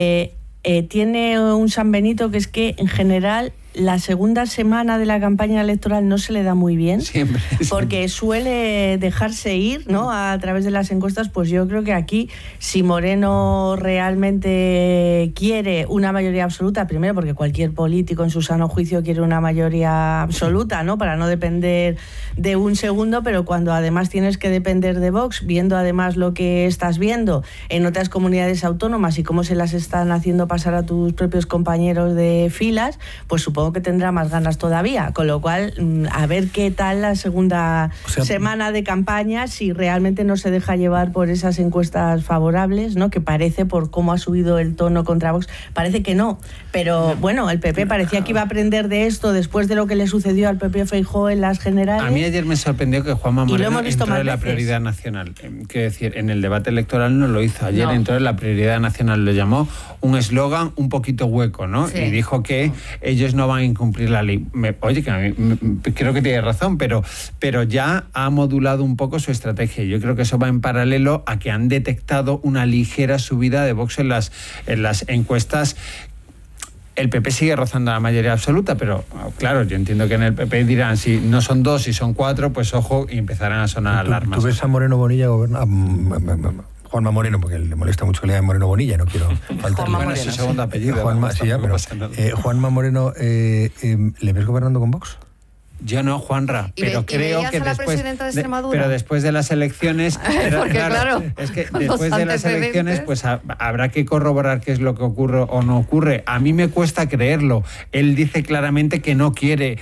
tiene un San Benito que es que en general la segunda semana de la campaña electoral no se le da muy bien, siempre. Porque suele dejarse ir, ¿no?, a través de las encuestas. Pues yo creo que aquí, si Moreno realmente quiere una mayoría absoluta, primero porque cualquier político en su sano juicio quiere una mayoría absoluta, ¿no?, para no depender de un segundo, pero cuando además tienes que depender de Vox, viendo además lo que estás viendo en otras comunidades autónomas y cómo se las están haciendo pasar a tus propios compañeros de filas, pues supongo que tendrá más ganas todavía, con lo cual a ver qué tal la segunda semana de campaña, si realmente no se deja llevar por esas encuestas favorables, ¿no?, que parece, por cómo ha subido el tono contra Vox, parece que no, pero bueno, el PP parecía que iba a aprender de esto después de lo que le sucedió al propio Feijóo en las generales. A mí ayer me sorprendió que Juanma Moreno entró en la prioridad nacional, quiero decir, en el debate electoral no lo hizo, ayer entró en la prioridad nacional, lo llamó un eslogan un poquito hueco, ¿no? Sí. Y dijo que ellos no van a incumplir la ley. Oye, que a mí, creo que tiene razón, pero ya ha modulado un poco su estrategia. Yo creo que eso va en paralelo a que han detectado una ligera subida de Vox en las encuestas. El PP sigue rozando la mayoría absoluta, pero claro, yo entiendo que en el PP dirán, si no son 2, si son 4, pues ojo, y empezarán a sonar alarmas. ¿Tú ves a Moreno Bonilla gobernar? Juanma Moreno, porque le molesta mucho que le llamen Moreno Bonilla, no quiero faltarle. Bueno, es su segundo apellido. Juanma, sí, ya, pero Juanma Moreno, ¿le ves gobernando con Vox? Yo no, Juanra, pero creo que después de las elecciones, porque claro, es que después de las elecciones, pues habrá que corroborar qué es lo que ocurre o no ocurre. A mí me cuesta creerlo. Él dice claramente que no quiere,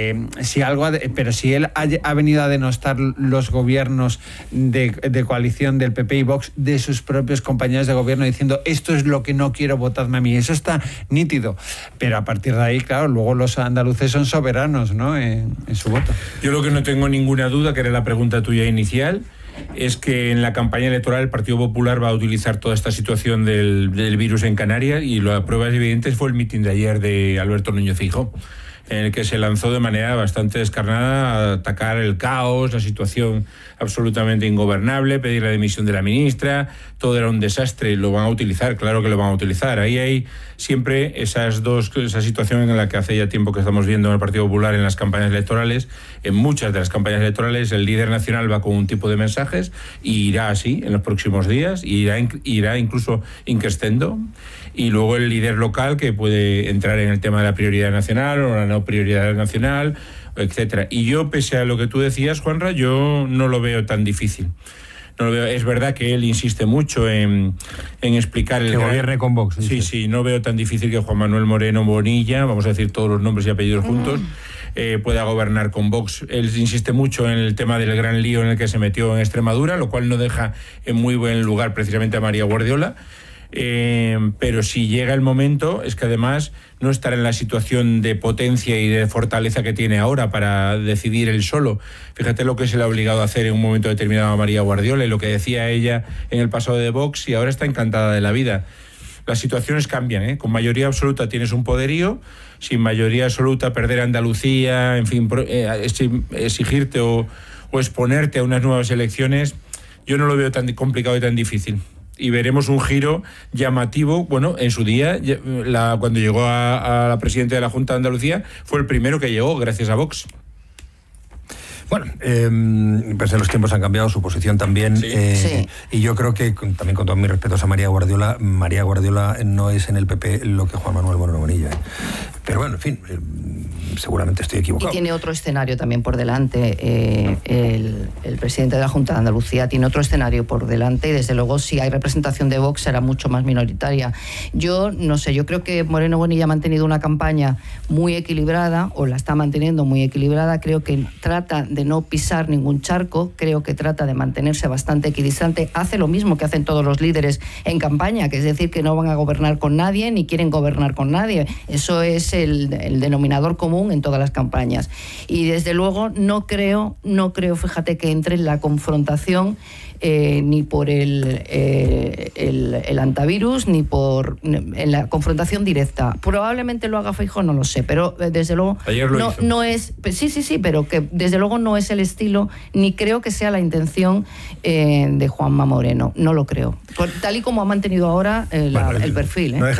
pero si él ha venido a denostar los gobiernos de coalición del PP y Vox de sus propios compañeros de gobierno diciendo esto es lo que no quiero, votadme a mí, eso está nítido. Pero a partir de ahí, claro, luego los andaluces son soberanos, ¿no?, en su voto. Yo lo que no tengo ninguna duda, que era la pregunta tuya inicial, es que en la campaña electoral el Partido Popular va a utilizar toda esta situación del virus en Canarias, y la prueba evidente fue el mitin de ayer de Alberto Núñez Feijóo, en el que se lanzó de manera bastante descarnada a atacar el caos, la situación absolutamente ingobernable, pedir la dimisión de la ministra, todo era un desastre. Lo van a utilizar, claro que lo van a utilizar. Ahí hay siempre esa situación en la que hace ya tiempo que estamos viendo en el Partido Popular en las campañas electorales. En muchas de las campañas electorales el líder nacional va con un tipo de mensajes y irá así en los próximos días, y irá incluso increscendo. Y luego el líder local, que puede entrar en el tema de la prioridad nacional o la no prioridad nacional, etcétera. Y yo, pese a lo que tú decías, Juanra, yo no lo veo tan difícil. No lo veo. Es verdad que él insiste mucho en explicar que gobierne con Vox. Sí, no veo tan difícil que Juan Manuel Moreno Bonilla, vamos a decir todos los nombres y apellidos juntos, pueda gobernar con Vox. Él insiste mucho en el tema del gran lío en el que se metió en Extremadura, lo cual no deja en muy buen lugar precisamente a María Guardiola. Pero si llega el momento, es que además no estará en la situación de potencia y de fortaleza que tiene ahora para decidir él solo. Fíjate lo que se le ha obligado a hacer en un momento determinado a María Guardiola y lo que decía ella en el pasado de Vox, y ahora está encantada de la vida. Las situaciones cambian, ¿eh? Con mayoría absoluta tienes un poderío, sin mayoría absoluta perder Andalucía, en fin, exigirte o exponerte a unas nuevas elecciones, yo no lo veo tan complicado y tan difícil. Y veremos un giro llamativo. Bueno, en su día, cuando llegó a la presidenta de la Junta de Andalucía, fue el primero que llegó gracias a Vox. Bueno, pues los tiempos han cambiado, su posición también, sí. Y yo creo que, también con todos mis respetos a María Guardiola no es en el PP lo que Juan Manuel Moreno Bonilla. Pero bueno, en fin, seguramente estoy equivocado. Y tiene otro escenario también por delante. El presidente de la Junta de Andalucía tiene otro escenario por delante, y desde luego si hay representación de Vox será mucho más minoritaria. Yo no sé, yo creo que Moreno Bonilla ha mantenido una campaña muy equilibrada, o la está manteniendo muy equilibrada. Creo que trata de no pisar ningún charco, creo que trata de mantenerse bastante equidistante. Hace lo mismo que hacen todos los líderes en campaña, que es decir, que no van a gobernar con nadie ni quieren gobernar con nadie. Eso es el denominador común común en todas las campañas. Y desde luego no creo, fíjate, que entre en la confrontación ni por el antivirus, ni en la confrontación directa. Probablemente lo haga Feijóo, no lo sé, pero desde luego no es... Sí, pero que desde luego no es el estilo, ni creo que sea la intención de Juanma Moreno. No lo creo. Tal y como ha mantenido ahora el perfil.